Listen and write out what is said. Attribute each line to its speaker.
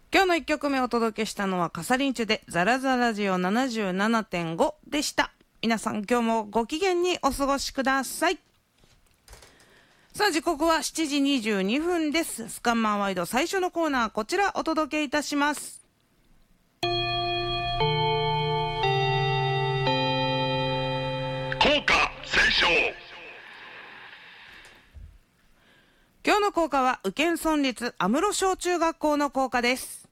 Speaker 1: 今日の1曲目をお届けしたのはカサリンチュでザラザラジオ 77.5 でした。皆さん今日もご機嫌にお過ごしください。さあ時刻は7時22分です。スカンマンワイド最初のコーナー、こちらお届けいたします。
Speaker 2: 効果斉唱。
Speaker 1: 今日の校歌は宇検村立阿室小中学校の校歌です。